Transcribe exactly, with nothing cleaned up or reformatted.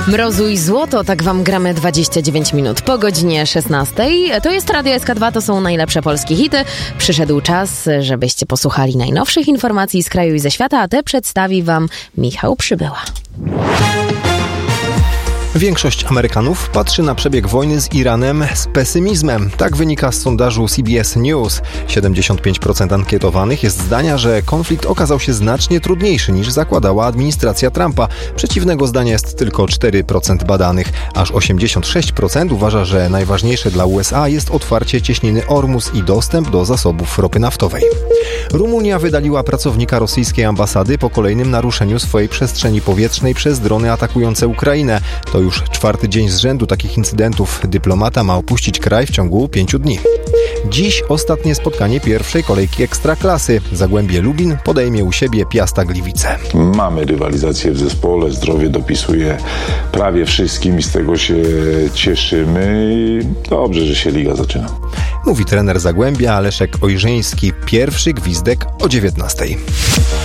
Mrozu i złoto, tak wam gramy dwadzieścia dziewięć minut po godzinie szesnastej. To jest Radio S K dwa, to są najlepsze polskie hity. Przyszedł czas, żebyście posłuchali najnowszych informacji z kraju i ze świata, a te przedstawi wam Michał Przybyła. Większość Amerykanów patrzy na przebieg wojny z Iranem z pesymizmem. Tak wynika z sondażu C B S News. siedemdziesiąt pięć procent ankietowanych jest zdania, że konflikt okazał się znacznie trudniejszy niż zakładała administracja Trumpa. Przeciwnego zdania jest tylko cztery procent badanych. Aż osiemdziesiąt sześć procent uważa, że najważniejsze dla U S A jest otwarcie cieśniny Ormus i dostęp do zasobów ropy naftowej. Rumunia wydaliła pracownika rosyjskiej ambasady po kolejnym naruszeniu swojej przestrzeni powietrznej przez drony atakujące Ukrainę. To już czwarty dzień z rzędu takich incydentów. Dyplomata ma opuścić kraj w ciągu pięciu dni. Dziś ostatnie spotkanie pierwszej kolejki Ekstraklasy. Zagłębie Lubin podejmie u siebie Piasta Gliwice. Mamy rywalizację w zespole, zdrowie dopisuje prawie wszystkim i z tego się cieszymy. I dobrze, że się liga zaczyna. Mówi trener Zagłębia Leszek Ojrzeński. Pierwszy gwizdek o dziewiętnastej.